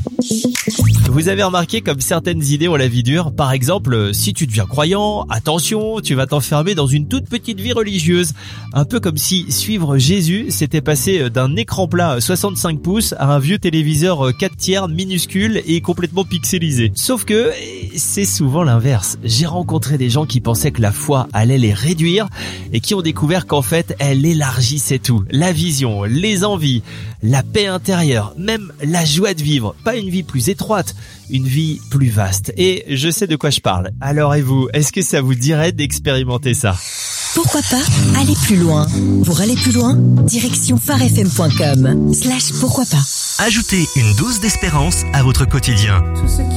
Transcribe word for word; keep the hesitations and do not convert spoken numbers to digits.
Vous avez remarqué comme certaines idées ont la vie dure. Par exemple, si tu deviens croyant, attention, tu vas t'enfermer dans une toute petite vie religieuse. Un peu comme si suivre Jésus s'était passé d'un écran plat soixante-cinq pouces à un vieux téléviseur quatre tiers minuscule et complètement pixelisé. Sauf que c'est souvent l'inverse. J'ai rencontré des gens qui pensaient que la foi allait les réduire et qui ont découvert qu'en fait, elle élargissait tout. La vision, les envies, la paix intérieure, même la joie de vivre. Pas une vie plus étroite, une vie plus vaste. Et je sais de quoi je parle. Alors et vous, est-ce que ça vous dirait d'expérimenter ça ? Pourquoi pas aller plus loin? Pour aller plus loin, direction pharefm point com slash pourquoi pas. Ajoutez une dose d'espérance à votre quotidien.